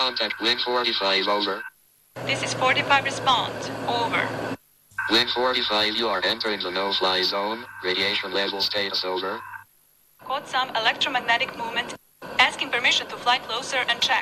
Contact Wing 45 over. This is 45 respond. Over. Wing 45, you are entering the no-fly zone. Radiation level status over. Caught some electromagnetic movement. Asking permission to fly closer and check.